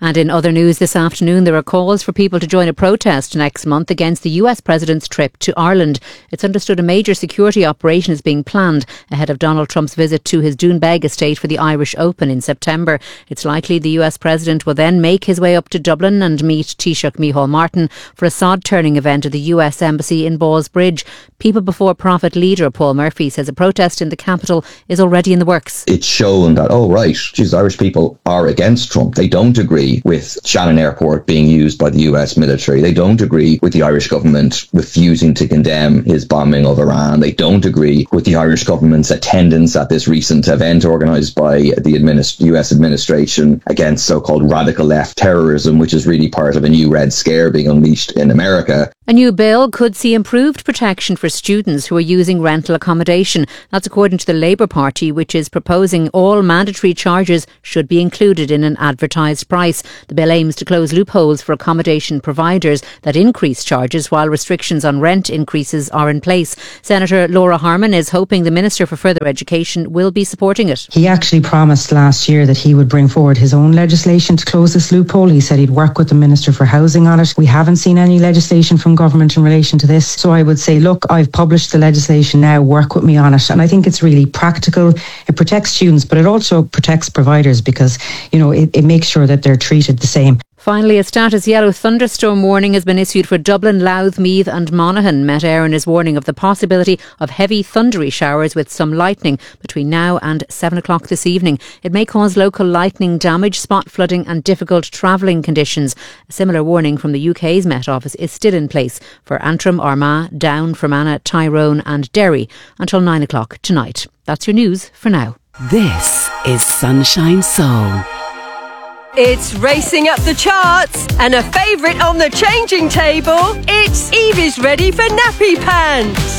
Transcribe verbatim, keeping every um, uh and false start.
And in other news this afternoon, there are calls for people to join a protest next month against the U S President's trip to Ireland. It's understood a major security operation is being planned ahead of Donald Trump's visit to his Doonbeg estate for the Irish Open in September. It's likely the U S President will then make his way up to Dublin and meet Taoiseach Micheál Martin for a sod-turning event at the U S Embassy in Ballsbridge. People Before Profit leader Paul Murphy says a protest in the capital is already in the works. It's shown that, oh right, geez, Irish people are against Trump. They don't agree with Shannon Airport being used by the U S military. They don't agree with the Irish government refusing to condemn his bombing of Iran. They don't agree with the Irish government's attendance at this recent event organised by the administ- U S administration against so-called radical left terrorism, which is really part of a new Red Scare being unleashed in America. A new bill could see improved protection for students who are using rental accommodation. That's according to the Labour Party, which is proposing all mandatory charges should be included in an advertised price. The bill aims to close loopholes for accommodation providers that increase charges while restrictions on rent increases are in place. Senator Laura Harman is hoping the Minister for Further Education will be supporting it. He actually promised last year that he would bring forward his own legislation to close this loophole. He said he'd work with the Minister for Housing on it. We haven't seen any legislation from government in relation to this. So I would say, look, I've published the legislation now, work with me on it. And I think it's really practical. It protects students, but it also protects providers because, you know, it, it makes sure that they're treated the same. Finally, a status yellow thunderstorm warning has been issued for Dublin, Louth, Meath and Monaghan. Met Éireann is warning of the possibility of heavy thundery showers with some lightning between now and seven o'clock this evening. It may cause local lightning damage, spot flooding and difficult travelling conditions. A similar warning from the U K's Met Office is still in place for Antrim, Armagh, Down, Fermanagh, Tyrone and Derry until nine o'clock tonight. That's your news for now. This is Sunshine Soul. It's racing up the charts and a favourite on the changing table. It's Evie's ready for nappy pants.